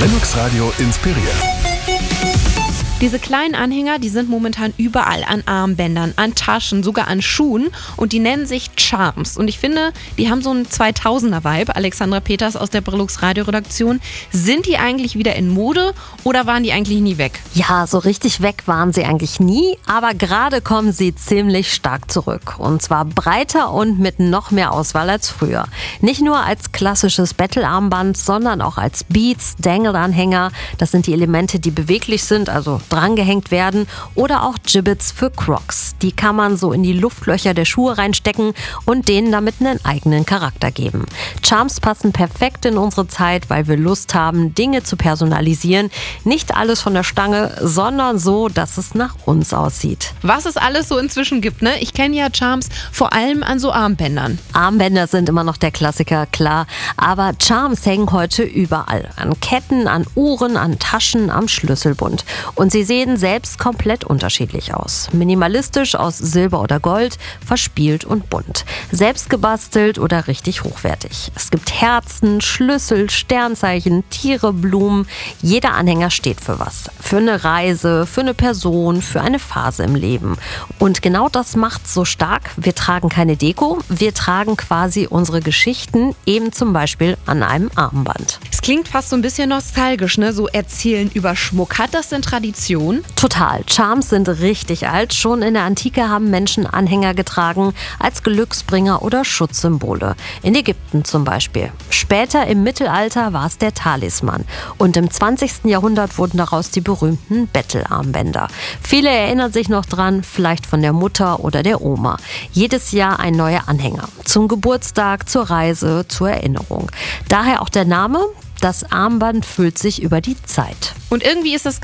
Flux Radio inspiriert. Diese kleinen Anhänger, die sind momentan überall, an Armbändern, an Taschen, sogar an Schuhen, und die nennen sich Charms. Und ich finde, die haben so einen 2000er-Vibe. Alexandra Peters aus der Brillux Radio-Redaktion. Sind die eigentlich wieder in Mode oder waren die eigentlich nie weg? Ja, so richtig weg waren sie eigentlich nie, aber gerade kommen sie ziemlich stark zurück. Und zwar breiter und mit noch mehr Auswahl als früher. Nicht nur als klassisches Bettelarmband, sondern auch als Beads, Dangle-Anhänger. Das sind die Elemente, die beweglich sind, also drangehängt werden, oder auch Gibbets für Crocs. Die kann man so in die Luftlöcher der Schuhe reinstecken und denen damit einen eigenen Charakter geben. Charms passen perfekt in unsere Zeit, weil wir Lust haben, Dinge zu personalisieren. Nicht alles von der Stange, sondern so, dass es nach uns aussieht. Was es alles so inzwischen gibt, ne? Ich kenne ja Charms vor allem an so Armbändern. Armbänder sind immer noch der Klassiker, klar. Aber Charms hängen heute überall. An Ketten, an Uhren, an Taschen, am Schlüsselbund. Und sie sehen selbst komplett unterschiedlich aus. Minimalistisch aus Silber oder Gold, verspielt und bunt. Selbst gebastelt oder richtig hochwertig. Es gibt Herzen, Schlüssel, Sternzeichen, Tiere, Blumen. Jeder Anhänger steht für was. Für eine Reise, für eine Person, für eine Phase im Leben. Und genau das macht's so stark. Wir tragen keine Deko, wir tragen quasi unsere Geschichten, eben zum Beispiel an einem Armband. Es klingt fast so ein bisschen nostalgisch, ne? So erzählen über Schmuck. Hat das denn Tradition? Total. Charms sind richtig alt. Schon in der Antike haben Menschen Anhänger getragen als Glücksbringer oder Schutzsymbole. In Ägypten zum Beispiel. Später im Mittelalter war es der Talisman. Und im 20. Jahrhundert wurden daraus die berühmten Bettelarmbänder. Viele erinnern sich noch dran, vielleicht von der Mutter oder der Oma. Jedes Jahr ein neuer Anhänger. Zum Geburtstag, zur Reise, zur Erinnerung. Daher auch der Name. Das Armband füllt sich über die Zeit. Und irgendwie ist das